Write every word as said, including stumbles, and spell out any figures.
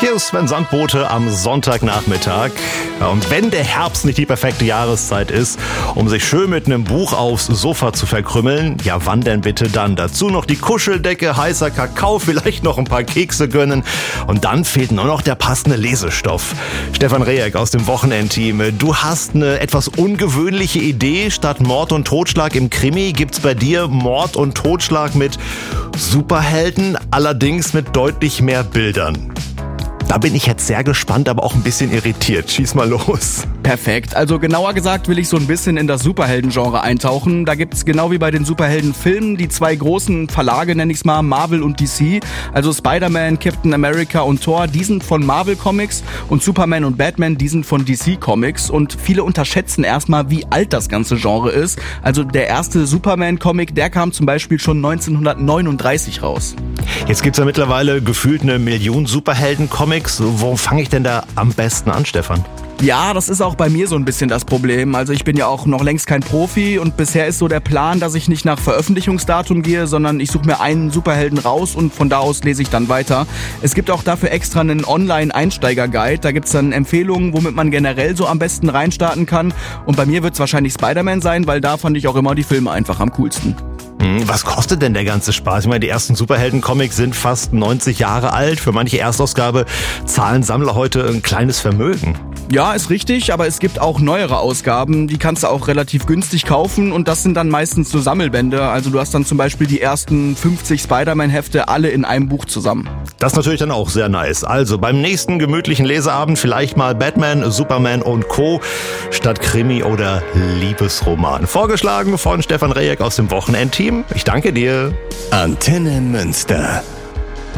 Hier ist Sven Sandbote am Sonntagnachmittag. Ja, und wenn der Herbst nicht die perfekte Jahreszeit ist, um sich schön mit einem Buch aufs Sofa zu verkrümmeln, ja wann denn bitte dann? Dazu noch die Kuscheldecke, heißer Kakao, vielleicht noch ein paar Kekse gönnen und dann fehlt nur noch der passende Lesestoff. Stefan Rehek aus dem Wochenendteam, du hast eine etwas ungewöhnliche Idee. Statt Mord und Totschlag im Krimi gibt's bei dir Mord und Totschlag mit Superhelden, allerdings mit deutlich mehr Bildern. Da bin ich jetzt sehr gespannt, aber auch ein bisschen irritiert. Schieß mal los. Perfekt. Also genauer gesagt will ich so ein bisschen in das Superhelden-Genre eintauchen. Da gibt's genau wie bei den Superhelden-Filmen die zwei großen Verlage, nenne ich's mal, Marvel und D C. Also Spider-Man, Captain America und Thor, die sind von Marvel Comics und Superman und Batman, die sind von D C Comics. Und viele unterschätzen erstmal, wie alt das ganze Genre ist. Also der erste Superman-Comic, der kam zum Beispiel schon neunzehnhundertneununddreißig raus. Jetzt gibt's ja mittlerweile gefühlt eine Million Superhelden-Comics. Wo fange ich denn da am besten an, Stefan? Ja, das ist auch bei mir so ein bisschen das Problem. Also ich bin ja auch noch längst kein Profi und bisher ist so der Plan, dass ich nicht nach Veröffentlichungsdatum gehe, sondern ich suche mir einen Superhelden raus und von da aus lese ich dann weiter. Es gibt auch dafür extra einen Online-Einsteiger-Guide. Da gibt's dann Empfehlungen, womit man generell so am besten reinstarten kann. Und bei mir wird's wahrscheinlich Spider-Man sein, weil da fand ich auch immer die Filme einfach am coolsten. Was kostet denn der ganze Spaß? Ich meine, die ersten Superhelden-Comics sind fast neunzig Jahre alt. Für manche Erstausgabe zahlen Sammler heute ein kleines Vermögen. Ja, ist richtig, aber es gibt auch neuere Ausgaben, die kannst du auch relativ günstig kaufen und das sind dann meistens so Sammelbände. Also du hast dann zum Beispiel die ersten fünfzig Spider-Man-Hefte alle in einem Buch zusammen. Das ist natürlich dann auch sehr nice. Also beim nächsten gemütlichen Leseabend vielleicht mal Batman, Superman und Co. statt Krimi oder Liebesroman. Vorgeschlagen von Stefan Rehek aus dem Wochenendteam. Ich danke dir. Antenne Münster.